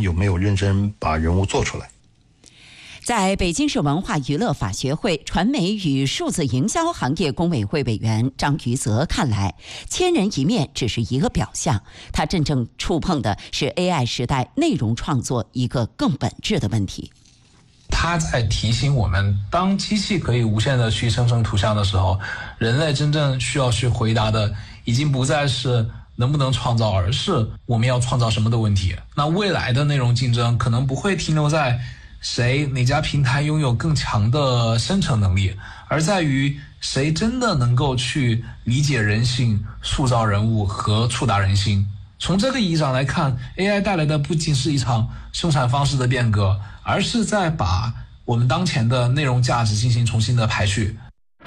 有没有认真把人物做出来。 在北京市文化娱乐法学会传媒与数字营销行业工委会委员张余泽看来，千人一面只是一个表象，他真正触碰的是 AI 时代内容创作一个更本质的问题。 他在提醒我们，当机器可以无限的去生成图像的时候，人类真正需要去回答的已经不再是能不能创造，而是我们要创造什么的问题。那未来的内容竞争可能不会停留在哪家平台拥有更强的生成能力，而在于谁真的能够去理解人性、塑造人物和触达人心。从这个意义上来看， AI 带来的不仅是一场生产方式的变革，而是在把我们当前的内容价值进行重新的排序。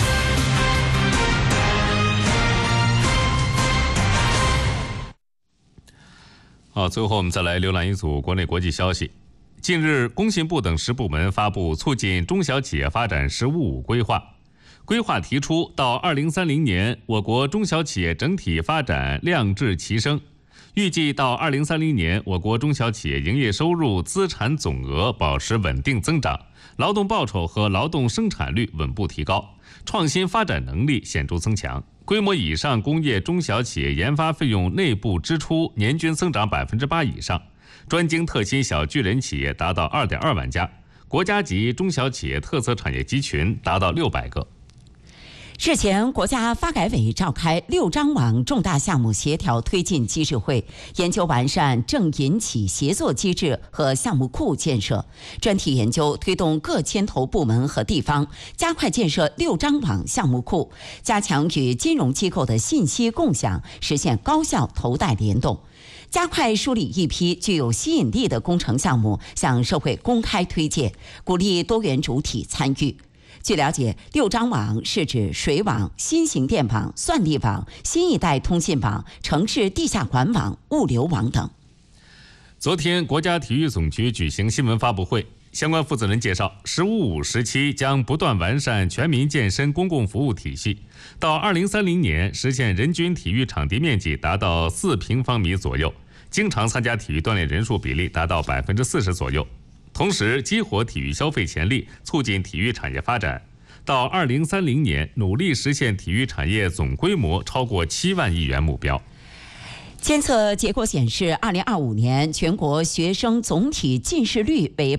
好，最后我们再来浏览一组国内国际消息。近日，工信部等10部门发布促进中小企业发展“十五五”规划。规划提出，到2030年，我国中小企业整体发展量质齐升。预计到2030年，我国中小企业营业收入、资产总额保持稳定增长，劳动报酬和劳动生产率稳步提高，创新发展能力显著增强。规模以上工业中小企业研发费用内部支出年均增长8%以上。专精特新小巨人企业达到2.2万家，国家级中小企业特色产业集群达到600个。 日前，国家发改委召开6张网重大项目协调推进机制会，研究完善政银企协作机制和项目库建设，专题研究推动各牵头部门和地方加快建设6张网项目库，加强与金融机构的信息共享，实现高效头戴联动。加快梳理一批具有吸引力的工程项目，向社会公开推介，鼓励多元主体参与。据了解，6张网是指水网、新型电网、算力网、新一代通信网、城市地下管网、物流网等。 昨天，国家体育总局举行新闻发布会，相关负责人介绍，“15+5”时期将不断完善全民健身公共服务体系，到2030年实现人均体育场地面积达到4平方米左右，经常参加体育锻炼人数比例达到40%左右。同时，激活体育消费潜力，促进体育产业发展。到2030年，努力实现体育产业总规模超过7万亿元目标。 监测结果显示，2025年全国学生总体近视率为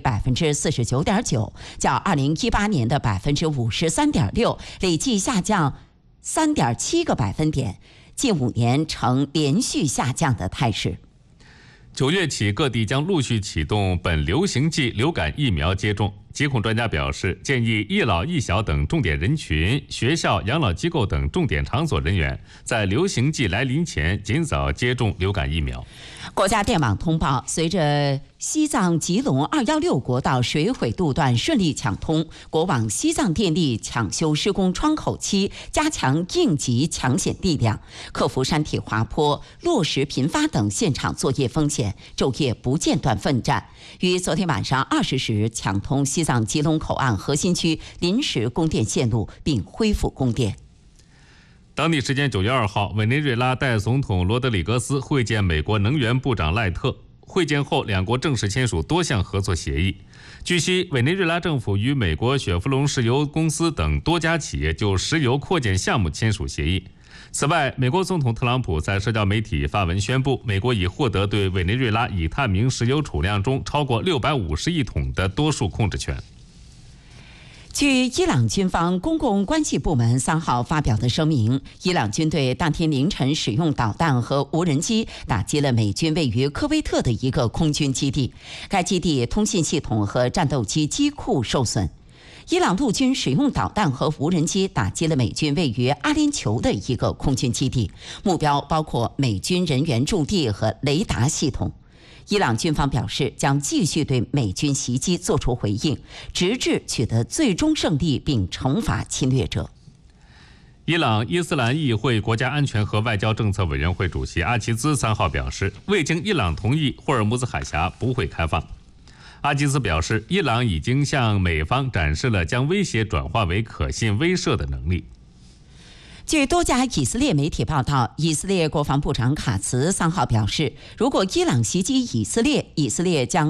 49.9%，较2018年的53.6%累计下降3.7个百分点，近5年呈连续下降的态势。 9月起，各地将陆续启动本流行季流感疫苗接种。疾控专家表示，建议一老一小等重点人群、学校、养老机构等重点场所人员在流行季来临前尽早接种流感疫苗。 国家电网通报，随着西藏吉隆216国道水毁路段顺利抢通，国网西藏电力抢修施工窗口期加强应急抢险力量，克服山体滑坡、落石频发等现场作业风险，昼夜不间断奋战，于昨天晚上20时抢通西藏吉隆口岸核心区临时供电线路，并恢复供电。 当地时间9月2号，委内瑞拉代总统罗德里格斯会见美国能源部长赖特。会见后，两国正式签署多项合作协议。据悉，委内瑞拉政府与美国雪佛龙石油公司等多家企业就石油扩建项目签署协议。此外，美国总统特朗普在社交媒体发文宣布，美国已获得对委内瑞拉已探明石油储量中超过650亿桶的多数控制权。 据伊朗军方公共关系部门3号发表的声明，伊朗军队当天凌晨使用导弹和无人机打击了美军位于科威特的一个空军基地，该基地通信系统和战斗机机库受损。伊朗陆军使用导弹和无人机打击了美军位于阿联酋的一个空军基地，目标包括美军人员驻地和雷达系统。伊朗军方表示，将继续对美军袭击作出回应，直至取得最终胜利并惩罚侵略者。 伊朗伊斯兰议会国家安全和外交政策委员会主席阿齐兹3号表示，未经伊朗同意，霍尔木兹海峡不会开放。阿齐兹表示，伊朗已经向美方展示了将威胁转化为可信威慑的能力。 据多家以色列媒体报道，以色列国防部长卡茨3号表示，如果伊朗袭击以色列，以色列将